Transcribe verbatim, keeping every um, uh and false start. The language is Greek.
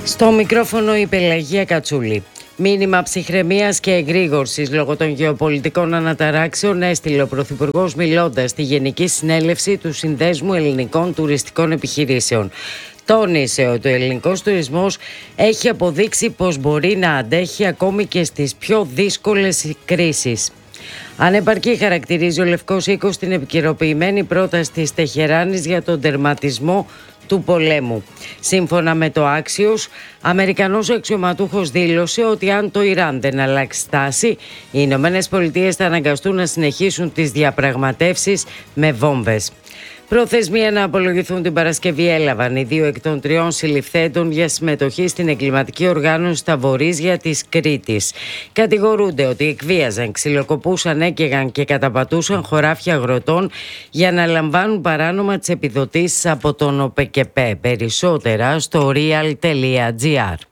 Στο μικρόφωνο η Πελαγία Κατσούλη. Μήνυμα ψυχραιμίας και εγρήγορσης λόγω των γεωπολιτικών αναταράξεων έστειλε ο Πρωθυπουργός μιλώντας στη Γενική Συνέλευση του Συνδέσμου Ελληνικών Τουριστικών Επιχειρήσεων. Τόνισε ότι ο ελληνικός τουρισμός έχει αποδείξει πως μπορεί να αντέχει ακόμη και στις πιο δύσκολες κρίσεις. Ανεπαρκή χαρακτηρίζει ο Λευκός Οίκος την επικαιροποιημένη πρόταση της Τεχεράνης για τον τερματισμό του πολέμου. Σύμφωνα με το Axios, Αμερικανός αξιωματούχος δήλωσε ότι αν το Ιράν δεν αλλάξει στάση, οι Ηνωμένες Πολιτείες θα αναγκαστούν να συνεχίσουν τις διαπραγματεύσεις με βόμβες. Προθεσμία να απολογηθούν την Παρασκευή έλαβαν οι δύο εκ των τριών συλληφθέντων για συμμετοχή στην εγκληματική οργάνωση στα Βορίζια της Κρήτης. Κατηγορούνται ότι εκβίαζαν, ξυλοκοπούσαν, έκαιγαν και καταπατούσαν χωράφια αγροτών για να λαμβάνουν παράνομα τις επιδοτήσεις από τον ΟΠΕΚΕΠΕ. Περισσότερα στο real τελεία gr.